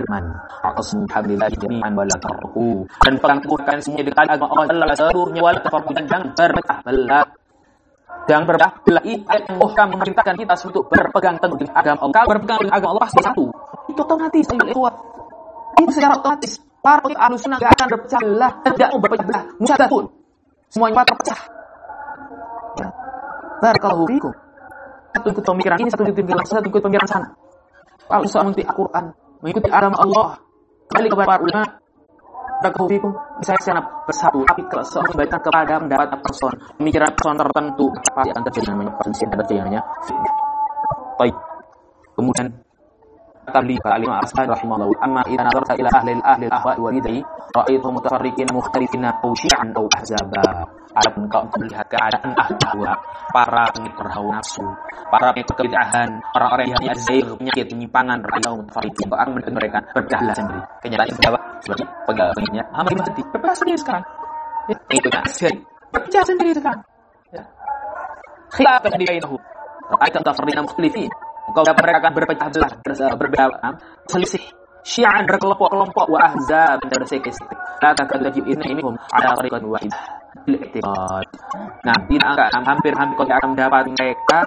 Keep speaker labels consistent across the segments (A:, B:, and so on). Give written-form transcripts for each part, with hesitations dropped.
A: berfirman, "A'tasmu bihablillahi jami'an wa la tafarraqu." Dan pegang teguh kalian semuanya di agama Allah seluruhnya, wa la tafarraqu, dan jangan berpecah belah. Jangan berpecah belah. Ini ayat yang Allah memerintahkan kita untuk berpegang teguh dengan agama Allah. Kalau berpegang dengan agama Allah pasti satu. Itu otomatis, itu secara otomatis. Para Ahlus Sunnah enggak akan berpecah belah, tidak mau berpecah belah. Musyabatun. Semuanya terpecah. Ya. Barakallahu fikum. Satu ikut pemikiran ini, satu ikut pemikiran sana. Kalau seorang mengikuti Al-Quran, mengikuti agama Allah, kembali kepada para ulama, barakallahu fikum, misalnya bersatu. Tapi kalau seorang kembali kepada pendapat person, pemikiran person tertentu, pasti akan terjadi namanya perselisihan, terjadi namanya fitnah. Baik. Kemudian kata Al-Imam As-Sa'di rahimahullah, amma idza nazarta ila ahli al-ahwa wa ridai, ra'aytuhum mutafarriqina mukhtalifina aw syi'an aw ahzaba. Adapun kau melihat keadaan ahwa, para pengikut hawa nafsu, para pengikut kebid'ahan, orang-orang yang hanya zair, penyakit, penyimpangan, ra'aytuhum mutafarriqin, akan mendengar mereka berdahlah sendiri. Kenyataan jawab sebagai pegawainya Ahmad bin Hadi berpecah sendiri sekarang. Ya, pengikutnya Asy'ari berpecah sendiri sekarang. Ya. Khilafan bainahum. Ra'aytuhum mutafarriqina mukhtalifin. Kau dapat mereka akan berpecah belah, berbeda, selisih, syi'an berkelompok-kelompok, wa ahzab bersekesek. La takadu tajibinhum ala tariqan wahidah bil i'tiqad. Nah, tidak hampir kau akan mendapat mereka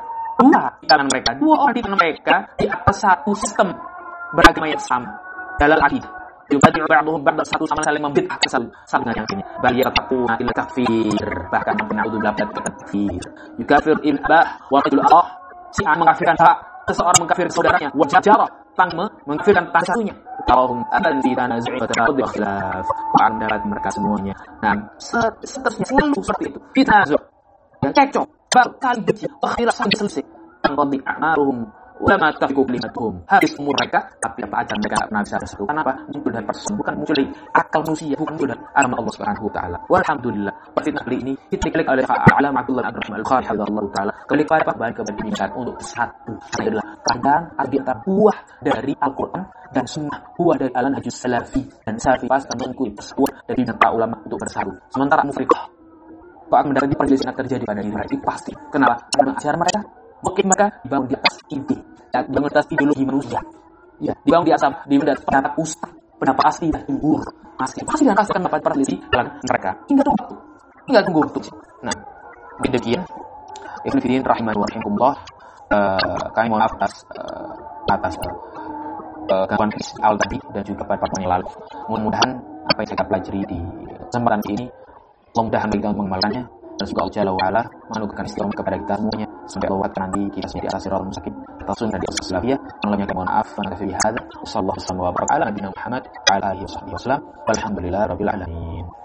A: dua orang di kalangan mereka di atas satu sistem beragama yang sama dalam akidah. Yubadi'u ba'duhum ba'da, satu sama saling membid'ahkan saling yang ini. Bal yaqtaquna ila takfir, bahkan na'udzubillah takfir. Yukafir ibah wa rajul Allah, si mengkafirkan seseorang mengkafir saudaranya, wajara tang mengkafirkan tang satunya. Tawahum akan ditanazu'i wa tanaqud wa khilaf. Akan dapat mereka semuanya. Nah, seterusnya selalu seperti itu. Fitnazu dan cekcok, berkali benci, khilaf sampai selesai. Qadi a'maruhum wa ma tafiqu kalimatuhum. Habis umur mereka, tapi apa aja mereka pernah bisa bersatu. Kenapa? Muncul dari person, bukan muncul dari akal manusia, bukan muncul dari agama Allah Subhanahu wa taala. Walhamdulillah. Fitnah kali ini diklik oleh Alam Abdullah Abdurrahman Al-Qari hafizahullah taala. Kali kepada bahan kebenaran untuk satu adalah pandangan antara buah dari Al-Qur'an dan sunnah, buah dari al-Nahjus Salafi dan Salafi pas akan mengikuti persatuan dari para ulama untuk bersatu. Sementara mufriqah kok akan mendapati perselisihan terjadi pada diri mereka, itu pasti. Kenapa? Karena ajaran mereka mungkin mereka dibangun di atas ide, dibangun di atas ideologi manusia. Ya, dibangun di atas pendapat ustaz, pendapat asli dan timbul. Pasti dan pasti akan dapat perselisihan dalam mereka. Hingga tunggu waktu. Nah, demikian. Ibnu Fiddin rahimahullah wa rahimakumullah. Kami mohon maaf atas gangguan awal tadi dan juga pada pertemuan yang lalu. Mudah-mudahan apa yang saya pelajari di kesempatan ini, mudah-mudahan kita mengamalkannya. Dan juga Allah Jalla wa'ala menganugerahkan istiqomah kepada kita semuanya sampai Allah nanti kita semua di atas siratal mustaqim atas sunnah di atas salafiyah. Mengulangi mohon maaf wa nafi bihadza. Wassallallahu alaihi wa baraka ala nabiyina Muhammad wa ala alihi wasallam. Walhamdulillahirabbil alamin.